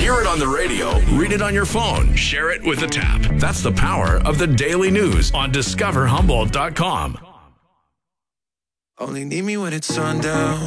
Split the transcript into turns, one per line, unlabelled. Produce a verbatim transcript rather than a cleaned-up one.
Hear it on the radio, read it on your phone, share it with a tap. That's the power of the daily news on discover humboldt dot com.
Only need me when it's sundown.